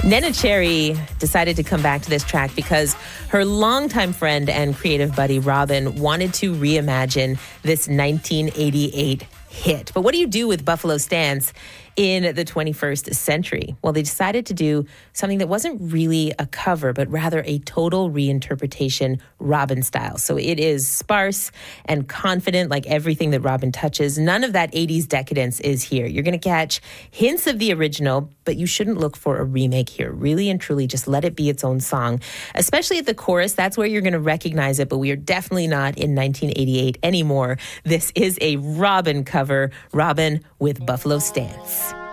Nena Cherry decided to come back to this track because her longtime friend and creative buddy Robin wanted to reimagine this 1988 hit. But what do you do with Buffalo Stance in the 21st century? Well, they decided to do something that wasn't really a cover, but rather a total reinterpretation Robin style. So it is sparse and confident, like everything that Robin touches. None of that 80s decadence is here. You're going to catch hints of the original, but you shouldn't look for a remake here. Really and truly, just let it be its own song. Especially at the chorus, that's where you're going to recognize it, but we are definitely not in 1988 anymore. This is a Robin cover, Robin with Buffalo Stance.